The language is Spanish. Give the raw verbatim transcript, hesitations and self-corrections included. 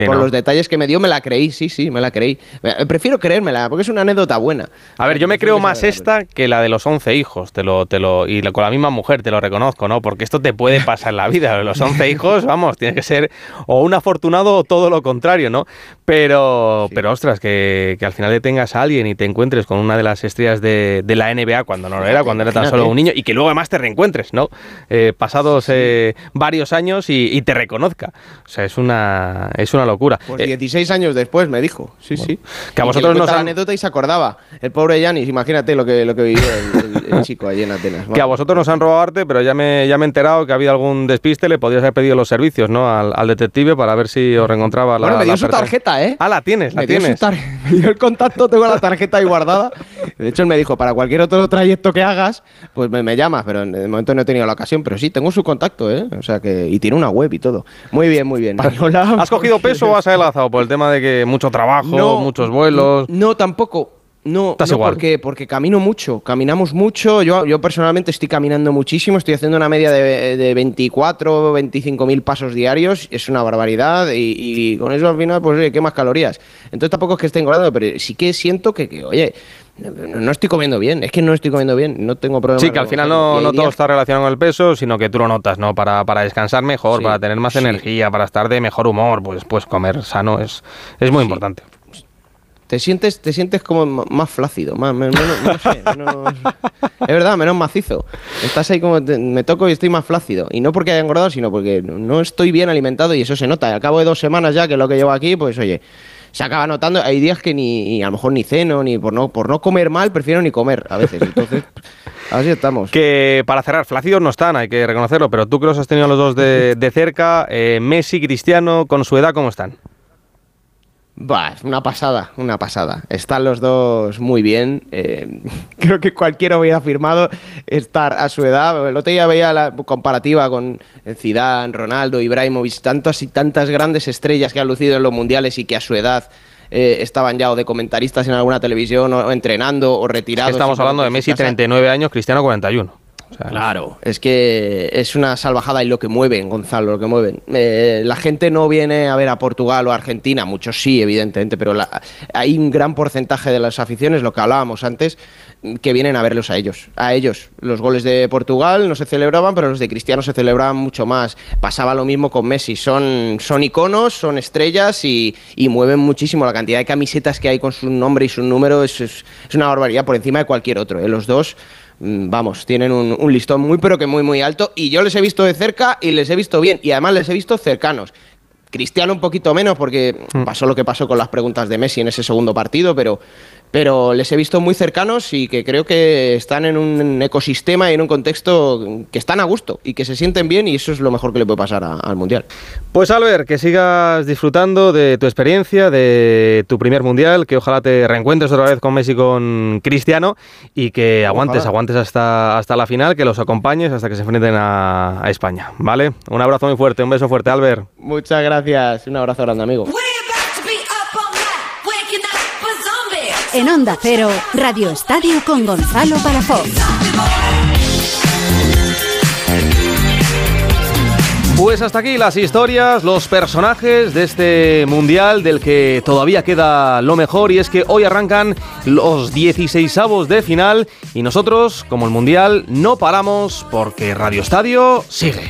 Sí, por ¿no? los detalles que me dio, me la creí, sí, sí, me la creí. Prefiero creérmela, porque es una anécdota buena. A ver, yo me creo más Pero- esta que la de los once hijos, te lo, te lo, y la- con la misma mujer, te lo reconozco, ¿no? Porque esto te puede pasar en la vida. Los once hijos, vamos, tienes que ser o un afortunado o todo lo contrario, ¿no? Pero, Sí. pero ostras, que, que al final le tengas a alguien y te encuentres con una de las estrellas de, de la N B A cuando no lo era, cuando era tan Imagínate. solo un niño, y que luego además te reencuentres, ¿no? Eh, pasados eh, varios años y, y te reconozca. O sea, es una, es una locura. Pues Eh, dieciséis años después me dijo, sí, sí. que a Y vosotros le nos cuenta la han- anécdota y se acordaba. El pobre Yanis, imagínate lo que, lo que vivió el, el- el chico allí en Atenas. Que a vosotros nos han robado arte, pero ya me, ya me he enterado que ha habido algún despiste, le podrías haber pedido los servicios, ¿no? Al, al detective para ver si os reencontraba la Bueno, me dio la su persona. tarjeta, ¿eh? Ah, la tienes, la Me dio, su tienes. tar- me dio el contacto, tengo la tarjeta ahí guardada. De hecho, él me dijo, para cualquier otro trayecto que hagas, pues me, me llamas, pero en el momento no he tenido la ocasión. Pero sí, tengo su contacto, ¿eh? O sea que... Y tiene una web y todo. Muy bien, muy bien. Mañola, ¿Has cogido peso o has adelgazado por el tema de que mucho trabajo, No, muchos vuelos? No, tampoco. No, Estás no igual. porque, porque camino mucho, caminamos mucho. Yo, yo personalmente estoy caminando muchísimo, estoy haciendo una media de, de veinticuatro, veinticinco mil pasos diarios, es una barbaridad y, y con eso al final pues oye, quemas calorías. Entonces tampoco es que esté engordando, pero sí que siento que, que, oye, no, no estoy comiendo bien, es que no estoy comiendo bien, no tengo problema. Sí, que al final no, Y hay no todo días- está relacionado con el peso, sino que tú lo notas, ¿no? Para, para descansar mejor, Sí, para tener más sí. energía, para estar de mejor humor, pues, pues comer sano es, es muy Sí. importante. Te sientes, te sientes como m- más flácido, más, menos, no sé, menos- es verdad, menos macizo. Estás ahí como, te- me toco y estoy más flácido. Y no porque haya engordado, sino porque no- no estoy bien alimentado y eso se nota. Y al cabo de dos semanas ya, que es lo que llevo aquí, pues oye, se acaba notando. Hay días que ni, y a lo mejor ni ceno, ni por no, por no comer mal, prefiero ni comer a veces. Entonces, así estamos. Que para cerrar, flácidos no están, hay que reconocerlo, pero tú que los has tenido los dos de, de cerca, eh, Messi, Cristiano, con su edad, ¿cómo están? Bah, una pasada, una pasada. Están los dos muy bien. eh, creo que cualquiera hubiera afirmado estar a su edad. El otro día veía la comparativa con Zidane, Ronaldo, Ibrahimovic, tantas y tantas grandes estrellas que han lucido en los mundiales y que a su edad eh, estaban ya o de comentaristas en alguna televisión o entrenando o Es retirados. que estamos hablando de simplemente en Messi, su casa. treinta y nueve años, Cristiano, cuarenta y uno. O sea, Claro, es que es una salvajada y lo que mueven, Gonzalo, lo que mueven. Eh, la gente no viene a ver a Portugal o a Argentina, muchos sí, evidentemente, pero la- hay un gran porcentaje de las aficiones, lo que hablábamos antes, que vienen a verlos a ellos. A ellos. Los goles de Portugal no se celebraban, pero los de Cristiano se celebraban mucho más. Pasaba lo mismo con Messi. Son, son iconos, son estrellas y, y mueven muchísimo. La cantidad de camisetas que hay con su nombre y su número es, es, es una barbaridad por encima de cualquier otro. ¿eh? Los dos... Vamos, tienen un, un listón muy pero que muy muy alto y yo les he visto de cerca y les he visto bien y además les he visto cercanos. Cristiano un poquito menos porque pasó lo que pasó con las preguntas de Messi en ese segundo partido, pero, pero les he visto muy cercanos y que creo que están en un ecosistema y en un contexto que están a gusto y que se sienten bien y eso es lo mejor que le puede pasar a- al Mundial. pues Albert, que sigas disfrutando de tu experiencia, de tu primer Mundial, que ojalá te reencuentres otra vez con Messi, con Cristiano y que aguantes, Ojalá. aguantes hasta, hasta la final, que los acompañes hasta que se enfrenten a, a España, ¿vale? Un abrazo muy fuerte, un beso fuerte, Albert. Muchas gracias, un abrazo grande amigo. En Onda Cero, Radio Estadio con Gonzalo Palafox. Pues hasta aquí las historias, los personajes de este Mundial del que todavía queda lo mejor y es que hoy arrancan los dieciseisavos de final y nosotros, como el Mundial, no paramos porque Radio Estadio sigue.